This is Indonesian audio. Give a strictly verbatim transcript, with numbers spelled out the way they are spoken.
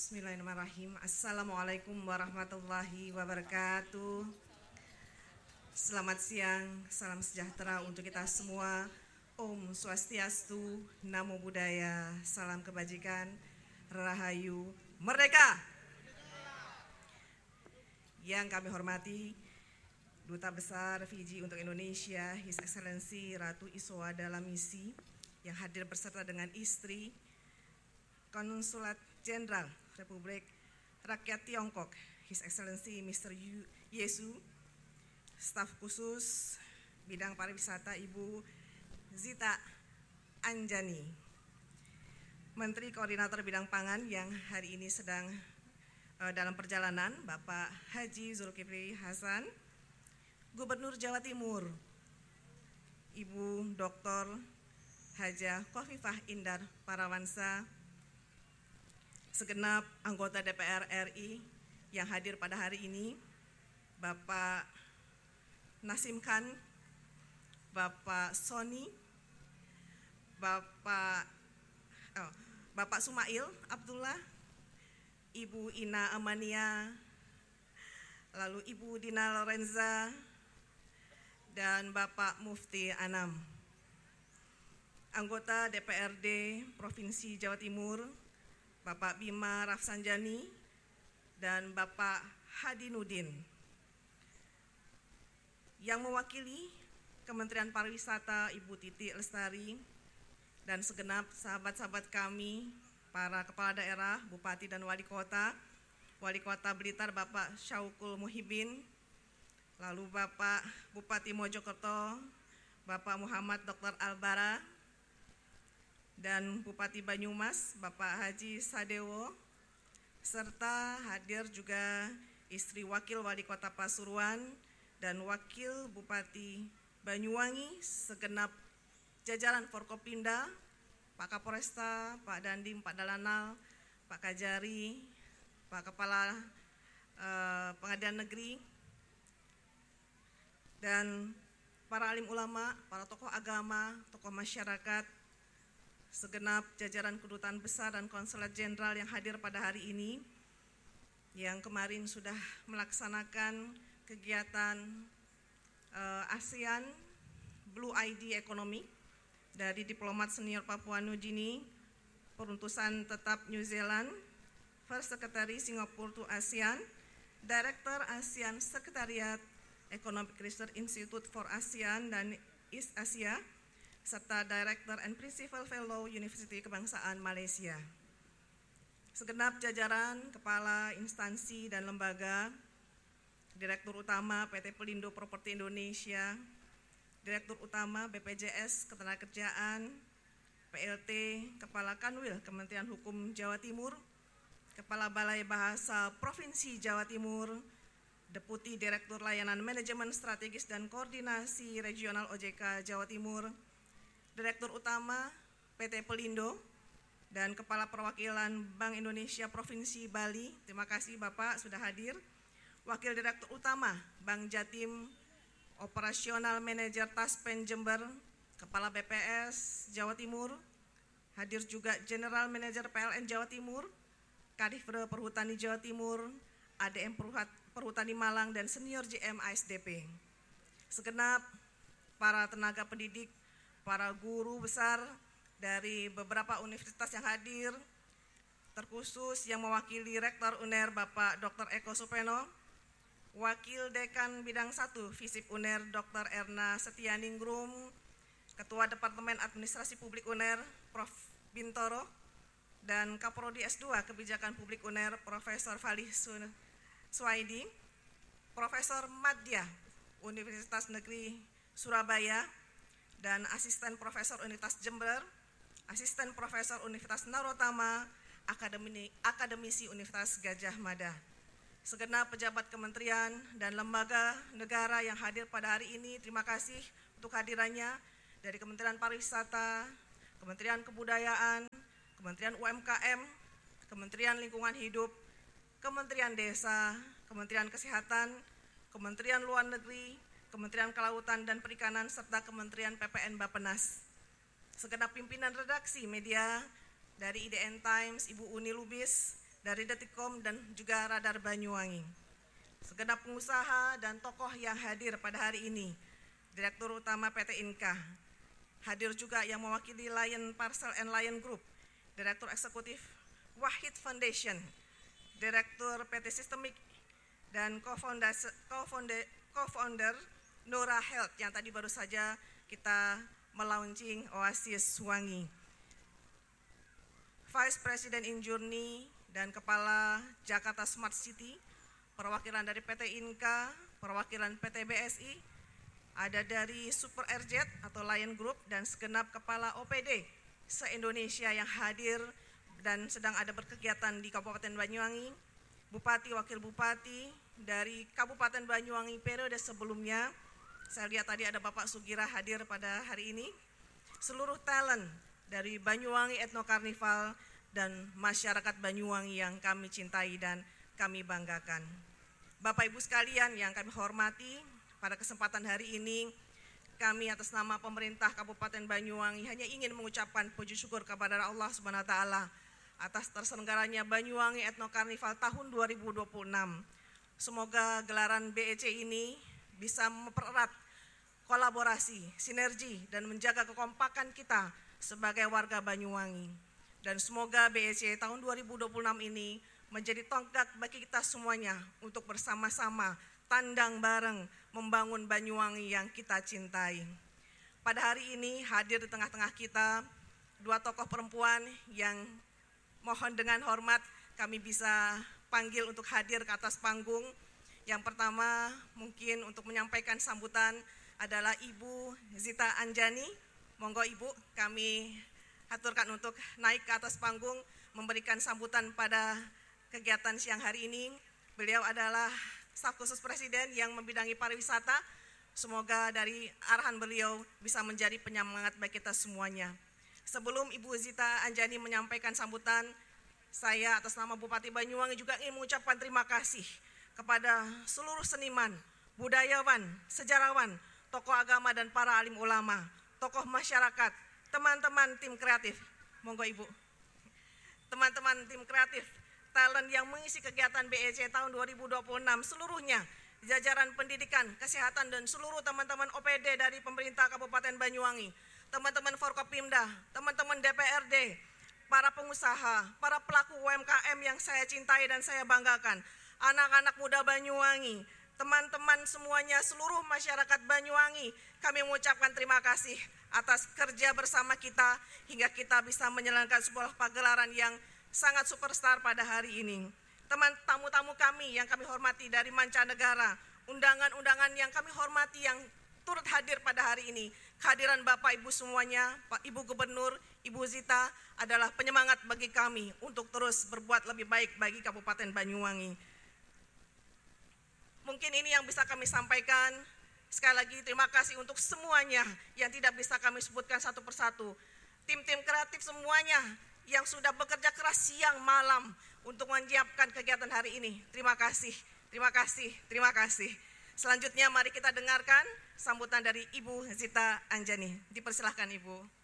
Bismillahirrahmanirrahim. Assalamualaikum warahmatullahi wabarakatuh. Selamat siang, salam sejahtera untuk kita semua. Om Swastiastu, Namo Buddhaya, salam kebajikan, Rahayu, Merdeka. Yang kami hormati Duta Besar Fiji untuk Indonesia, His Excellency Ratu Isowada Lamisi, yang hadir beserta dengan istri, Konsulat Jenderal Republik Rakyat Tiongkok, His Excellency Mister Yesu, staf khusus bidang pariwisata Ibu Zita Anjani, Menteri Koordinator Bidang Pangan yang hari ini sedang uh, dalam perjalanan, Bapak Haji Zulkifli Hasan, Gubernur Jawa Timur, Ibu Doktor Hajah Khofifah Indar Parawansa, segenap anggota D P R R I yang hadir pada hari ini, Bapak Nasim Khan, Bapak Sony, Bapak oh, Bapak Sumail Abdullah, Ibu Ina Amania, lalu Ibu Dina Lorenza, dan Bapak Mufti Anam. Anggota D P R D Provinsi Jawa Timur, Bapak Bima Rafsanjani, dan Bapak Hadinudin. Yang mewakili Kementerian Pariwisata, Ibu Titi Lestari, dan segenap sahabat-sahabat kami, para kepala daerah, bupati dan wali kota, wali kota Blitar Bapak Syaukul Muhibin, lalu Bapak Bupati Mojokerto, Bapak Muhammad Doktor Albara, dan Bupati Banyumas, Bapak Haji Sadewo, serta hadir juga istri Wakil Wali Kota Pasuruan dan Wakil Bupati Banyuwangi, segenap jajaran Forkopimda, Pak Kapolresta, Pak Dandim, Pak Dalanal, Pak Kajari, Pak Kepala eh, Pengadilan Negeri, dan para alim ulama, para tokoh agama, tokoh masyarakat, segenap jajaran kedutaan besar dan konsulat jenderal yang hadir pada hari ini, yang kemarin sudah melaksanakan kegiatan uh, ASEAN Blue I D Economy dari diplomat senior Papua New Guinea, peruntusan tetap New Zealand, First Secretary Singapore to ASEAN, Director ASEAN Secretariat Economic Research Institute for ASEAN dan East Asia, serta Director and Principal Fellow University Kebangsaan Malaysia. Segenap jajaran kepala instansi dan lembaga, Direktur Utama P T Pelindo Properti Indonesia, Direktur Utama B P J S Ketenagakerjaan, P L T Kepala Kanwil Kementerian Hukum Jawa Timur, Kepala Balai Bahasa Provinsi Jawa Timur, Deputi Direktur Layanan Manajemen Strategis dan Koordinasi Regional O J K Jawa Timur, Direktur Utama P T Pelindo, dan Kepala Perwakilan Bank Indonesia Provinsi Bali, terima kasih Bapak sudah hadir. Wakil Direktur Utama Bank Jatim, Operasional Manajer Taspen Jember, Kepala B P S Jawa Timur, hadir juga General Manager P L N Jawa Timur, Kadifre Perhutani Jawa Timur, A D M Perhutani Malang, dan Senior J M A S D P. Segenap para tenaga pendidik, para guru besar dari beberapa universitas yang hadir, terkhusus yang mewakili Rektor U N E R Bapak Doktor Eko Supeno, Wakil Dekan Bidang satu Visip U N E R Doktor Erna Setianingrum, Ketua Departemen Administrasi Publik U N E R Profesor Bintoro, dan Kaprodi S dua Kebijakan Publik U N E R Profesor Falih Suwaidi, Profesor Madya Universitas Negeri Surabaya, dan Asisten Profesor Universitas Jember, Asisten Profesor Universitas Narotama, Akademi, Akademisi Universitas Gajah Mada. Segenap pejabat kementerian dan lembaga negara yang hadir pada hari ini, terima kasih untuk hadirannya dari Kementerian Pariwisata, Kementerian Kebudayaan, Kementerian U M K M, Kementerian Lingkungan Hidup, Kementerian Desa, Kementerian Kesehatan, Kementerian Luar Negeri, Kementerian Kelautan dan Perikanan, serta Kementerian P P N Bappenas. Segenap pimpinan redaksi media dari I D N Times, Ibu Uni Lubis, dari Detikcom dan juga Radar Banyuwangi. Segenap pengusaha dan tokoh yang hadir pada hari ini, Direktur Utama P T Inka, hadir juga yang mewakili Lion Parcel and Lion Group, Direktur Eksekutif Wahid Foundation, Direktur P T Systemic, dan co-founder, co-founder Nora Health yang tadi baru saja kita melaunching Oasis Wangi. Vice President Injourney dan Kepala Jakarta Smart City, perwakilan dari P T Inka, perwakilan P T B S I, ada dari Super Airjet atau Lion Group dan segenap Kepala O P D se-Indonesia yang hadir dan sedang ada berkegiatan di Kabupaten Banyuwangi, Bupati, Wakil Bupati dari Kabupaten Banyuwangi periode sebelumnya. Saya lihat tadi ada Bapak Sugira hadir pada hari ini. Seluruh talent dari Banyuwangi Ethno Carnival dan masyarakat Banyuwangi yang kami cintai dan kami banggakan. Bapak Ibu sekalian yang kami hormati, pada kesempatan hari ini kami atas nama pemerintah Kabupaten Banyuwangi hanya ingin mengucapkan puji syukur kepada Allah Subhanahu wa taala atas terselenggaranya Banyuwangi Ethno Carnival tahun dua ribu dua puluh enam. Semoga gelaran B E C ini bisa mempererat kolaborasi, sinergi, dan menjaga kekompakan kita sebagai warga Banyuwangi. Dan semoga B E C tahun dua ribu dua puluh enam ini menjadi tonggak bagi kita semuanya untuk bersama-sama tandang bareng membangun Banyuwangi yang kita cintai. Pada hari ini hadir di tengah-tengah kita dua tokoh perempuan yang mohon dengan hormat kami bisa panggil untuk hadir ke atas panggung. Yang pertama mungkin untuk menyampaikan sambutan adalah Ibu Zita Anjani. Monggo Ibu, kami aturkan untuk naik ke atas panggung memberikan sambutan pada kegiatan siang hari ini. Beliau adalah staf khusus Presiden yang membidangi pariwisata. Semoga dari arahan beliau bisa menjadi penyemangat bagi kita semuanya. Sebelum Ibu Zita Anjani menyampaikan sambutan, saya atas nama Bupati Banyuwangi juga ingin mengucapkan terima kasih kepada seluruh seniman, budayawan, sejarawan, tokoh agama dan para alim ulama, tokoh masyarakat, teman-teman tim kreatif. Monggo Ibu. Teman-teman tim kreatif, talent yang mengisi kegiatan B E C tahun dua ribu dua puluh enam seluruhnya, jajaran pendidikan, kesehatan dan seluruh teman-teman O P D dari pemerintah Kabupaten Banyuwangi, teman-teman Forkopimda, teman-teman D P R D, para pengusaha, para pelaku U M K M yang saya cintai dan saya banggakan, anak-anak muda Banyuwangi, teman-teman semuanya, seluruh masyarakat Banyuwangi, kami mengucapkan terima kasih atas kerja bersama kita hingga kita bisa menjalankan sebuah pagelaran yang sangat superstar pada hari ini. Teman tamu-tamu kami yang kami hormati dari mancanegara, undangan-undangan yang kami hormati yang turut hadir pada hari ini. Kehadiran Bapak Ibu semuanya, Pak Ibu Gubernur, Ibu Zita adalah penyemangat bagi kami untuk terus berbuat lebih baik bagi Kabupaten Banyuwangi. Mungkin ini yang bisa kami sampaikan. Sekali lagi terima kasih untuk semuanya yang tidak bisa kami sebutkan satu persatu. Tim-tim kreatif semuanya yang sudah bekerja keras siang malam untuk menyiapkan kegiatan hari ini. Terima kasih, terima kasih, terima kasih. Selanjutnya mari kita dengarkan sambutan dari Ibu Zita Anjani. Dipersilahkan Ibu.